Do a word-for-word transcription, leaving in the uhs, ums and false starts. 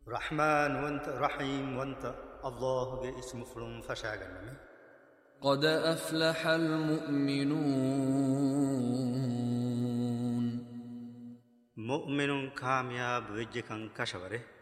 رحمن وانت رحيم وانت الله اسم فلوم فشاغنمي قد أفلح المؤمنون مؤمن كامياب وجهكن كشوره